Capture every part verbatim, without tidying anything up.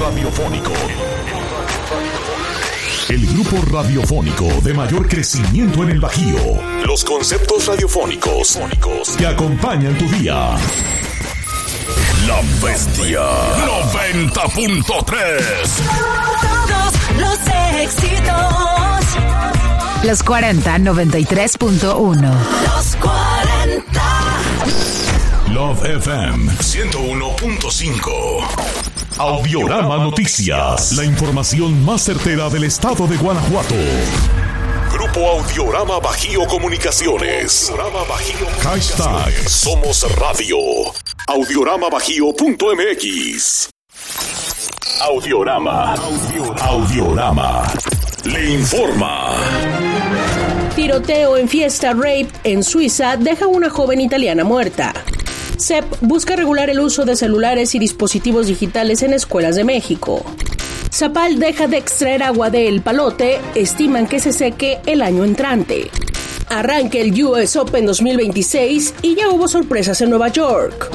radiofónico. El grupo radiofónico de mayor crecimiento en el Bajío. Los conceptos radiofónicos que acompañan tu día. La Bestia noventa punto tres. Todos los éxitos. Los cuarenta, noventa y tres punto uno. Los cuarenta. Love F M ciento uno punto cinco. Audiorama Noticias. La información más certera del estado de Guanajuato. Grupo Audiorama Bajío Comunicaciones. Audiorama Bajío. Hashtag Somos Radio. Audiorama Bajío punto M X. Audiorama. Audiorama. Le informa. Tiroteo en fiesta rape en Suiza deja a una joven italiana muerta. C E P busca regular el uso de celulares y dispositivos digitales en escuelas de México. Zapal deja de extraer agua de El Palote, estiman que se seque el año entrante. Arranca el U S Open dos mil veintiséis y ya hubo sorpresas en Nueva York.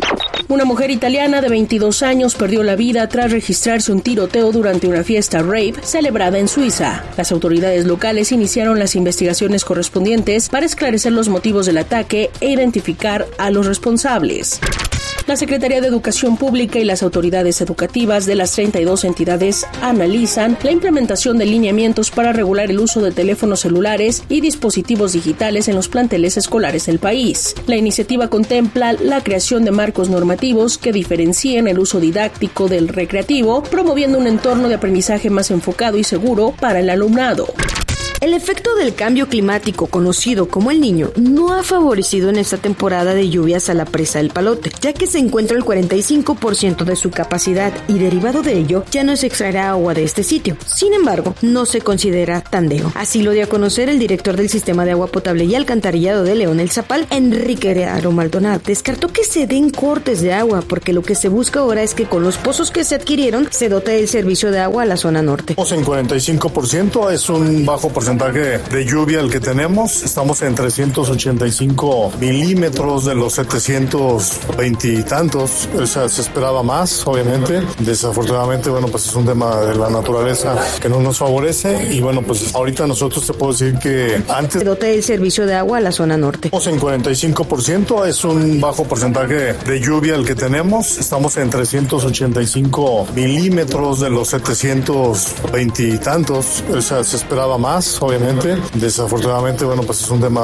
Una mujer italiana de veintidós años perdió la vida tras registrarse un tiroteo durante una fiesta rape celebrada en Suiza. Las autoridades locales iniciaron las investigaciones correspondientes para esclarecer los motivos del ataque e identificar a los responsables. La Secretaría de Educación Pública y las autoridades educativas de las treinta y dos entidades analizan la implementación de lineamientos para regular el uso de teléfonos celulares y dispositivos digitales en los planteles escolares del país. La iniciativa contempla la creación de marcos normativos que diferencien el uso didáctico del recreativo, promoviendo un entorno de aprendizaje más enfocado y seguro para el alumnado. El efecto del cambio climático, conocido como el Niño, no ha favorecido en esta temporada de lluvias a la presa del Palote, ya que se encuentra el cuarenta y cinco por ciento de su capacidad y derivado de ello, ya no se extraerá agua de este sitio. Sin embargo, no se considera tandeo. Así lo dio a conocer el director del Sistema de Agua Potable y Alcantarillado de León El Zapal, Enrique Aro Maldonado. Descartó que se den cortes de agua, porque lo que se busca ahora es que con los pozos que se adquirieron, se dote el servicio de agua a la zona norte. Estamos en cuarenta y cinco por ciento, es un bajo porcentaje de lluvia el que tenemos. Estamos en trescientos ochenta y cinco milímetros de los setecientos veinte y tantos. O sea, se esperaba más, obviamente. Desafortunadamente, bueno, pues es un tema de la naturaleza que no nos favorece. Y bueno, pues ahorita nosotros te puedo decir que antes... Se dote el servicio de agua a la zona norte. Estamos en cuarenta y cinco por ciento, es un bajo porcentaje de lluvia el que tenemos. Estamos en trescientos ochenta y cinco milímetros de los setecientos veinte y tantos. O sea, se esperaba más, obviamente. Desafortunadamente, bueno, pues es un tema